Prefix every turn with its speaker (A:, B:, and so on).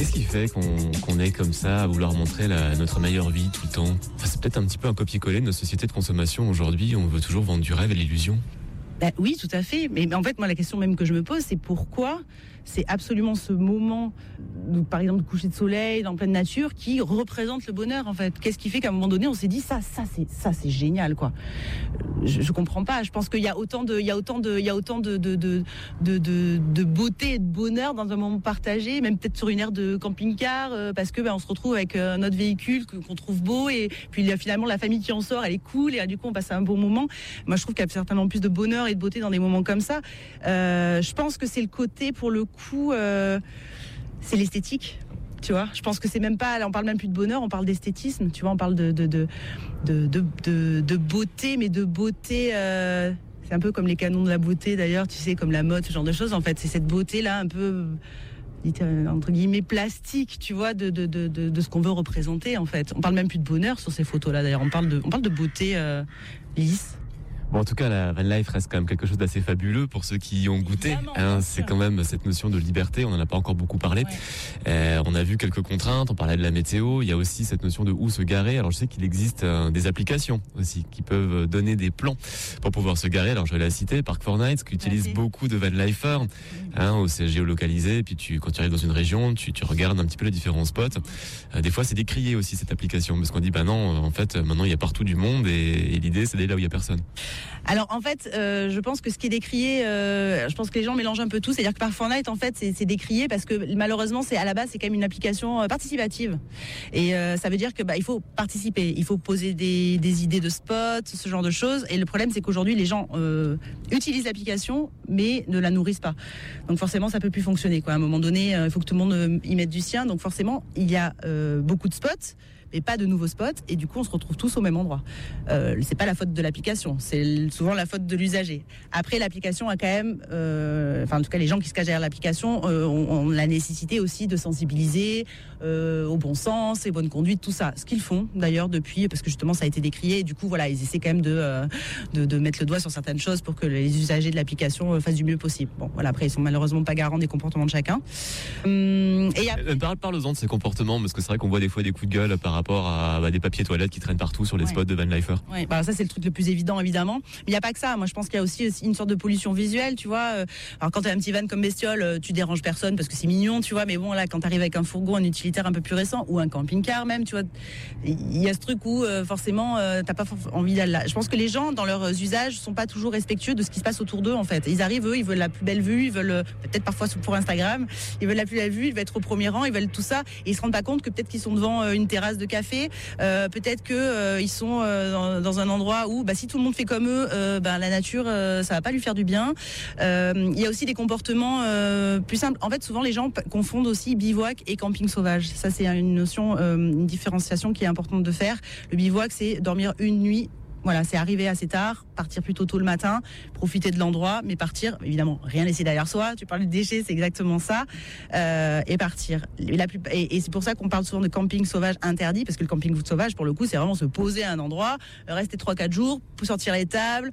A: Qu'est-ce qui fait qu'on est comme ça à vouloir montrer notre meilleure vie tout le temps? C'est peut-être un petit peu un copier-coller de nos sociétés de consommation aujourd'hui. On veut toujours vendre du rêve et l'illusion.
B: Oui, tout à fait. Mais en fait, moi, la question même que je me pose, c'est pourquoi c'est absolument ce moment, par exemple, de coucher de soleil dans pleine nature, qui représente le bonheur, en fait. Qu'est-ce qui fait qu'à un moment donné, on s'est dit ça, c'est génial, quoi. Je comprends pas. Je pense qu'il y a autant de beauté et de bonheur dans un moment partagé, même peut-être sur une aire de camping-car, parce que on se retrouve avec notre véhicule qu'on trouve beau, et puis il y a finalement la famille qui en sort, elle est cool, et du coup on passe un bon moment. Moi, je trouve qu'il y a certainement plus de bonheur et de beauté dans des moments comme ça. Je pense que c'est le côté, pour le coup, c'est l'esthétique. Tu vois, je pense que c'est même pas, on parle même plus de bonheur, on parle d'esthétisme. Tu vois, on parle de beauté, mais de beauté. C'est un peu comme les canons de la beauté, d'ailleurs. Tu sais, comme la mode, ce genre de choses. En fait, c'est cette beauté là, un peu entre guillemets plastique, tu vois, de ce qu'on veut représenter. En fait, on parle même plus de bonheur sur ces photos là. D'ailleurs, on parle de beauté lisse.
A: Bon, en tout cas, la van life reste quand même quelque chose d'assez fabuleux pour ceux qui y ont goûté. C'est quand même cette notion de liberté. On n'en a pas encore beaucoup parlé. Ouais. On a vu quelques contraintes. On parlait de la météo. Il y a aussi cette notion de où se garer. Alors, je sais qu'il existe des applications aussi qui peuvent donner des plans pour pouvoir se garer. Alors, je vais la citer. Park4Nights, qui utilise beaucoup de van lifers, où c'est géolocalisé. Et puis, quand tu arrives dans une région, tu regardes un petit peu les différents spots. Des fois, c'est décrié aussi cette application, parce qu'on dit, non, en fait, maintenant, il y a partout du monde, et l'idée, c'est d'aller là où il y a personne.
B: Alors en fait, je pense que ce qui est décrié, je pense que les gens mélangent un peu tout. C'est-à-dire que Park4Nights, en fait, c'est décrié parce que malheureusement, c'est à la base, c'est quand même une application participative. Et ça veut dire que il faut participer, il faut poser des idées de spots, ce genre de choses. Et le problème, c'est qu'aujourd'hui, les gens utilisent l'application, mais ne la nourrissent pas. Donc forcément, ça peut plus fonctionner, quoi. À un moment donné, il faut que tout le monde y mette du sien. Donc forcément, il y a beaucoup de spots, mais pas de nouveaux spots, et du coup on se retrouve tous au même endroit. C'est pas la faute de l'application, c'est souvent la faute de l'usager. Après, l'application a quand même, en tout cas les gens qui se cachent derrière l'application ont la nécessité aussi de sensibiliser au bon sens et bonne conduite, tout ça. Ce qu'ils font d'ailleurs depuis, parce que justement ça a été décrié, et du coup voilà, ils essaient quand même de mettre le doigt sur certaines choses pour que les usagers de l'application fassent du mieux possible. Bon voilà, après ils sont malheureusement pas garants des comportements de chacun.
A: Parlons-en de ces comportements, parce que c'est vrai qu'on voit des fois des coups de gueule par rapport à des papiers toilettes qui traînent partout sur les spots de van lifer.
B: Ouais, ça c'est le truc le plus évident, évidemment. Mais il n'y a pas que ça. Moi je pense qu'il y a aussi une sorte de pollution visuelle, tu vois. Alors quand tu as un petit van comme bestiole, tu déranges personne parce que c'est mignon, tu vois. Mais bon là, quand tu arrives avec un fourgon, un utilitaire un peu plus récent, ou un camping-car même, tu vois, il y a ce truc où forcément t'as pas envie d'aller là. Je pense que les gens dans leurs usages sont pas toujours respectueux de ce qui se passe autour d'eux, en fait. Ils arrivent, eux, ils veulent la plus belle vue, ils veulent peut-être parfois pour Instagram, ils veulent la plus belle vue, ils veulent être au premier rang, ils veulent tout ça, et ils se rendent pas compte que peut-être qu'ils sont devant une terrasse de café, peut-être que ils sont dans un endroit où si tout le monde fait comme eux, la nature ça va pas lui faire du bien. Il y a aussi des comportements plus simples. En fait, souvent les gens confondent aussi bivouac et camping sauvage. Ça c'est une notion, une différenciation qui est importante de faire. Le bivouac, c'est dormir une nuit. Voilà, c'est arriver assez tard, partir plutôt tôt le matin, profiter de l'endroit, mais partir, évidemment, rien laisser derrière soi. Tu parlais de déchets, c'est exactement ça, et partir. Et c'est pour ça qu'on parle souvent de camping sauvage interdit, parce que le camping sauvage, pour le coup, c'est vraiment se poser à un endroit, rester 3-4 jours, pour sortir les tables,